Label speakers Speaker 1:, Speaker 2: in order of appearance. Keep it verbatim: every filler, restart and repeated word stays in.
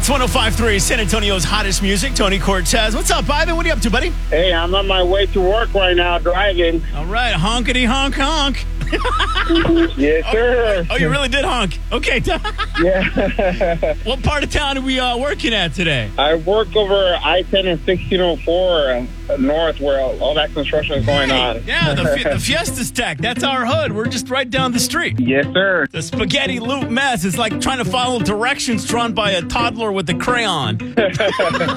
Speaker 1: It's one oh five point three, San Antonio's hottest music. Tony Cortez. What's up, Ivan? What are you up to, buddy?
Speaker 2: Hey, I'm on my way to work right now, driving.
Speaker 1: All right, honkity honk honk.
Speaker 2: Yes, sir.
Speaker 1: Oh, you really did honk. Okay.
Speaker 2: Yeah.
Speaker 1: What part of town are we uh, working at today?
Speaker 2: I work over I ten and sixteen oh four uh, north where all, all that construction is going on.
Speaker 1: Yeah, the, the Fiesta's Tech. That's our hood. We're just right down the street.
Speaker 2: Yes, sir.
Speaker 1: The spaghetti loop mess is like trying to follow directions drawn by a toddler with a crayon.